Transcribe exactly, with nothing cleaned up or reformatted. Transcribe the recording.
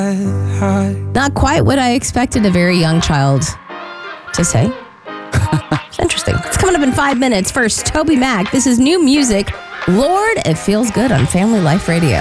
Not quite what I expected a very young child to say. It's interesting. It's coming up in five minutes. First, Toby Mac. This is new music. Lord, it feels good on Family Life Radio.